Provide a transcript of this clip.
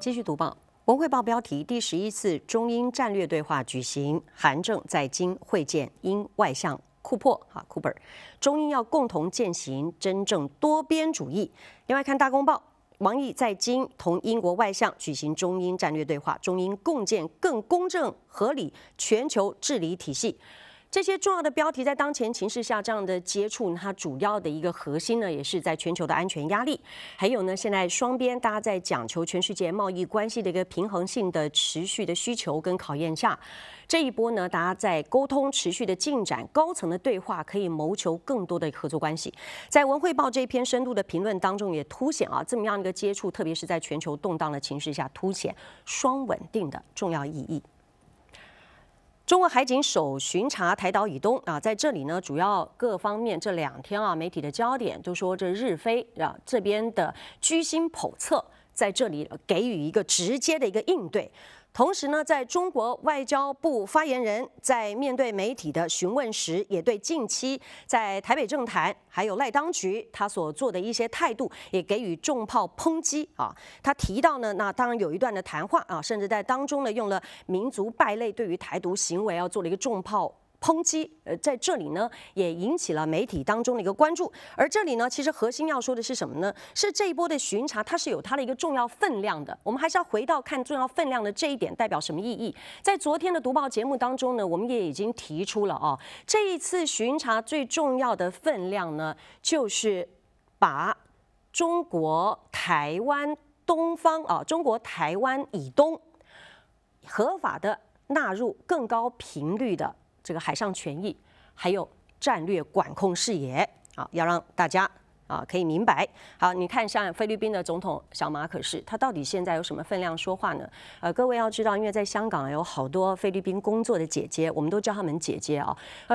继续读报。文汇报标题：第11次中英战略对话举行，韩正在京会见英外相库珀，中英要共同践行真正多边主义。另外看大公报，王毅在京同英国外相举行中英战略对话，中英共建更公正合理全球治理体系。这些重要的标题在当前情势下这样的接触，它主要的一个核心呢，也是在全球的安全压力，还有呢，现在双边大家在讲求全世界贸易关系的一个平衡性的持续的需求跟考验下，这一波呢，大家在沟通持续的进展，高层的对话可以谋求更多的合作关系。在文汇报这篇深度的评论当中，也凸显这么样一个接触，特别是在全球动荡的情势下，凸显双稳定的重要意义。中国海警首巡查台岛以东在这里呢，主要各方面这2天媒体的焦点都说这日菲这边的居心叵测，在这里给予一个直接的一个应对。同时呢，在中国外交部发言人在面对媒体的询问时，也对近期在台北政坛还有赖当局他所做的一些态度，也给予重炮抨击他提到呢，那当然有一段的谈话甚至在当中呢用了民族败类对于台独行为做了一个重炮抨击，在这里呢也引起了媒体当中的一个关注。而这里呢，其实核心要说的是什么呢？是这一波的巡查，它是有它的一个重要分量的。我们还是要回到看重要分量的这一点代表什么意义。在昨天的读报节目当中呢，我们也已经提出了这一次巡查最重要的分量呢，就是把中国台湾东方中国台湾以东合法的纳入更高频率的这个海上权益，还有战略管控视野要让大家可以明白。好，你看像菲律宾的总统小马可仕，他到底现在有什么分量说话呢？各位要知道，因为在香港有好多菲律宾工作的姐姐，我们都叫她们姐姐